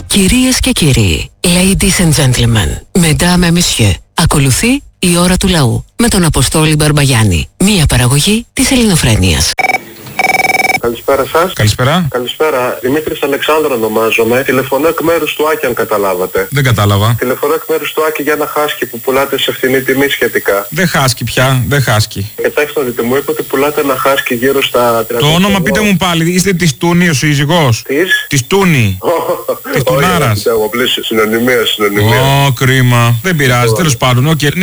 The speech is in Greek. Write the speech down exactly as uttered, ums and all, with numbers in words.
Κυρίες και κύριοι, ladies and gentlemen, mesdames et messieurs, ακολουθεί η ώρα του λαού με τον Αποστόλη Μπαρμπαγιάννη. Μία παραγωγή της Ελληνοφρένειας. Καλησπέρα σας. Καλησπέρα. Καλησπέρα. Δημήτρης Αλεξάνδρου ονομάζομαι. Τηλεφωνώ εκ μέρους του Άκη, αν καταλάβατε. Δεν κατάλαβα. Τηλεφωνώ εκ μέρους του Άκη για ένα χάσκι που πουλάτε σε φθηνή τιμή σχετικά. Δεν χάσκι πια, δεν χάσκι. Κοιτάξτε, δείτε, μου είπε ότι πουλάτε ένα χάσκι γύρω στα τριάντα. Το όνομα πείτε μου πάλι, είστε της Τούνη ο σύζυγός? Της? Της Τούνη. Της Τουνάρας. Όχι, εγώ πλήσει, συνωνυμία, συνωνυμία. Ω, κρίμα. Δεν πειράζει, τέλος πάντων. Okay.